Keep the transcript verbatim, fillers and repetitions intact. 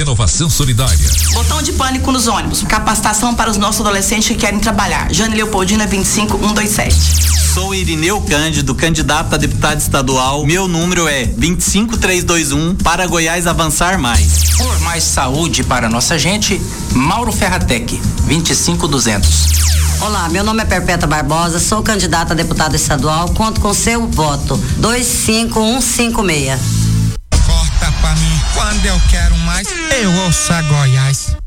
Inovação Solidária. Botão de pânico nos ônibus. Capacitação para os nossos adolescentes que querem trabalhar. Jane Leopoldina, vinte e cinco, cento e vinte e sete. Sou Irineu Cândido, candidato a deputado estadual. Meu número é vinte e cinco, trezentos e vinte e um, para Goiás avançar mais. Por mais saúde para nossa gente, Mauro Ferratec, vinte e cinco, duzentos. Olá, meu nome é Perpétua Barbosa, sou candidata a deputada estadual, conto com seu voto, dois cinco um cinco seis. Corta pra mim, quando eu quero mais, eu ouço a Goiás.